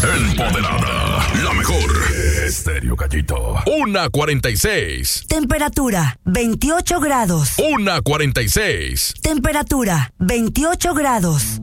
Empoderada, la mejor. Estéreo Gallito. 1:46. Temperatura 28 grados. 1:46. Temperatura 28 grados.